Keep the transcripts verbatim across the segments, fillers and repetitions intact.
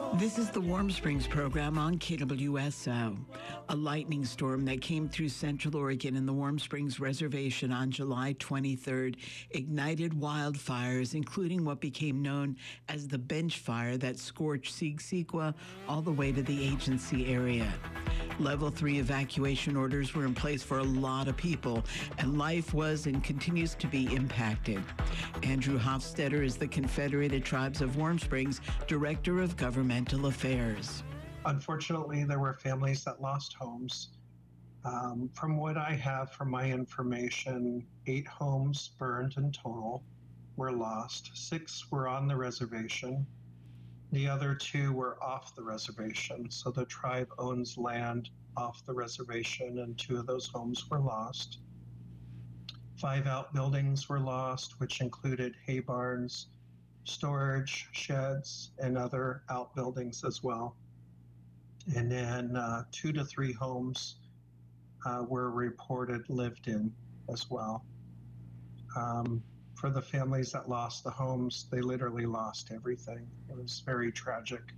This is the Warm Springs program on K W S O. A lightning storm that came through Central Oregon and the Warm Springs Reservation on July twenty-third ignited wildfires, including what became known as the bench fire that scorched Siksika all the way to the agency area. Level three evacuation orders were in place for a lot of people, and life was and continues to be impacted. Andrew Hofstetter is the Confederated Tribes of Warm Springs Director of Governmental Affairs. Unfortunately, there were families that lost homes. Um, from what I have from my information, eight homes burned in total were lost. Six were on the reservation. The other two were off the reservation. So the tribe owns land off the reservation, and two of those homes were lost. Five outbuildings were lost, which included hay barns, storage sheds, and other outbuildings as well. And then uh, two to three homes uh, were reported lived in as well. Um, for the families that lost the homes, they literally lost everything. It was very tragic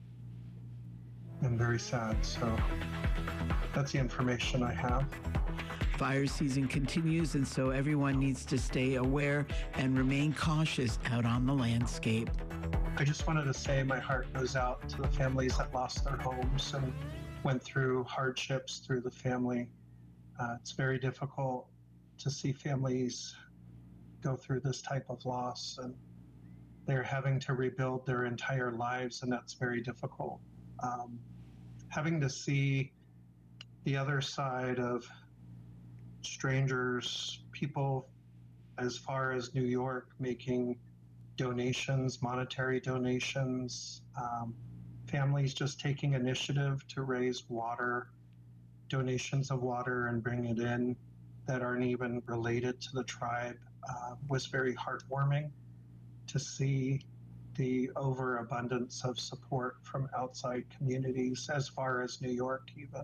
and very sad. So that's the information I have. Fire season continues, and so everyone needs to stay aware and remain cautious out on the landscape. I just wanted to say my heart goes out to the families that lost their homes and went through hardships through the family. Uh, it's very difficult to see families go through this type of loss, and they're having to rebuild their entire lives, and that's very difficult. Um, having to see the other side of strangers, people as far as New York making donations, monetary donations, um, families just taking initiative to raise water, donations of water and bring it in that aren't even related to the tribe, uh, was very heartwarming to see the overabundance of support from outside communities as far as New York even.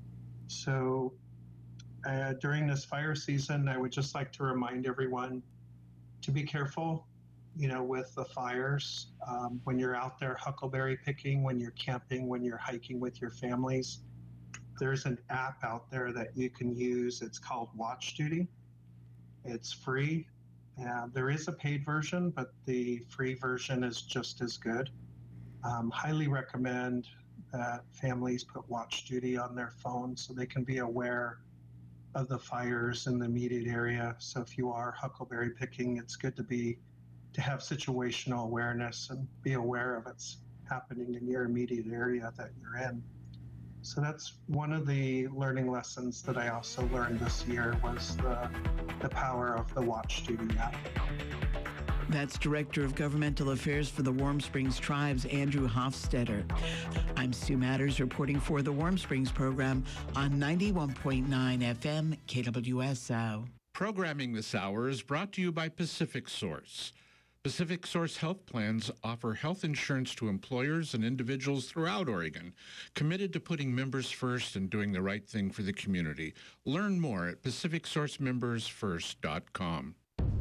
So uh, during this fire season, I would just like to remind everyone to be careful, you know, with the fires. Um, when you're out there huckleberry picking, when you're camping, when you're hiking with your families, there's an app out there that you can use. It's called Watch Duty. It's free. Uh, there is a paid version, but the free version is just as good. Um, highly recommend that families put Watch Duty on their phone so they can be aware of the fires in the immediate area. So if you are huckleberry picking, it's good to be to have situational awareness and be aware of what's happening in your immediate area that you're in. So that's one of the learning lessons that I also learned this year was the, the power of the Watch Duty app. That's Director of Governmental Affairs for the Warm Springs Tribes, Andrew Hofstetter. I'm Sue Matters reporting for the Warm Springs program on ninety-one point nine F M K W S O. Programming this hour is brought to you by Pacific Source. Pacific Source Health Plans offer health insurance to employers and individuals throughout Oregon, committed to putting members first and doing the right thing for the community. Learn more at pacific source members first dot com.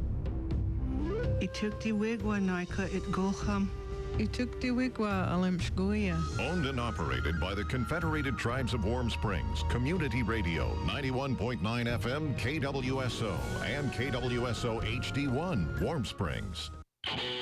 Ituktiwigwa naika itgolham. Ituktiwigwa alimshguya. Owned and operated by the Confederated Tribes of Warm Springs, Community Radio, ninety-one point nine F M K W S O and K W S O H D one, Warm Springs.